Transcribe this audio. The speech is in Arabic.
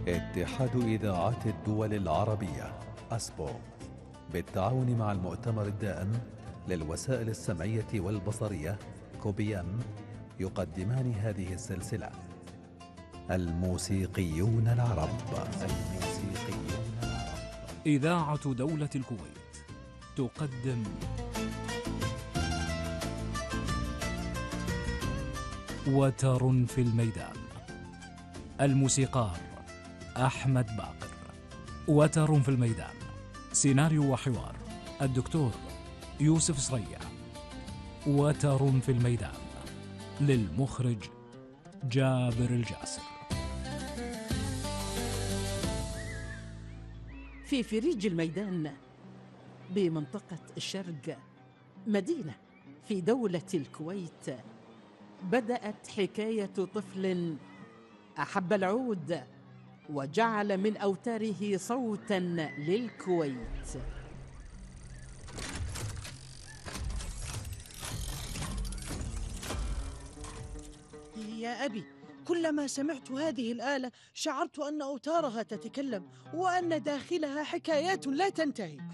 اتحاد إذاعات الدول العربية أسبو بالتعاون مع المؤتمر الدائم للوسائل السمعية والبصرية كوبيام يقدمان هذه السلسلة الموسيقيون العرب. إذاعة دولة الكويت تقدم وتر في الميدان. الموسيقار أحمد باقر. وتر في الميدان، سيناريو وحوار الدكتور يوسف صريع. وتر في الميدان للمخرج جابر الجاسر. في فريج الميدان بمنطقة الشرق، مدينة في دولة الكويت، بدأت حكاية طفل أحب العود وجعل من أوتاره صوتا للكويت. يا أبي، كلما سمعت هذه الآلة شعرت أن أوتارها تتكلم وأن داخلها حكايات لا تنتهي.